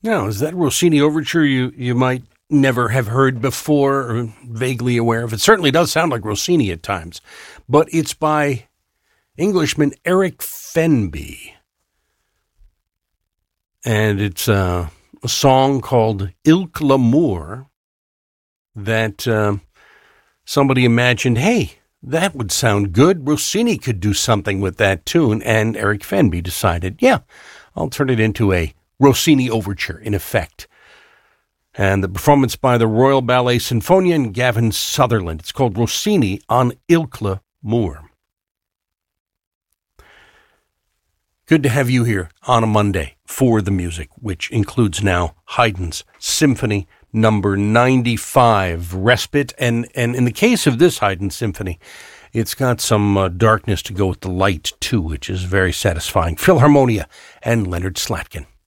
Now, is that Rossini overture you might never have heard before or vaguely aware of? It certainly does sound like Rossini at times, but it's by Englishman Eric Fenby. And it's a song called Ilk L'Amour that somebody imagined, hey, that would sound good. Rossini could do something with that tune. And Eric Fenby decided, yeah, I'll turn it into a Rossini overture, in effect. And the performance by the Royal Ballet Sinfonia and Gavin Sutherland. It's called Rossini on Ilk L'Amour. Good to have you here on a Monday for the music, which includes now Haydn's Symphony number 95, Respite. And in the case of this Haydn Symphony, it's got some darkness to go with the light, too, which is very satisfying. Philharmonia and Leonard Slatkin.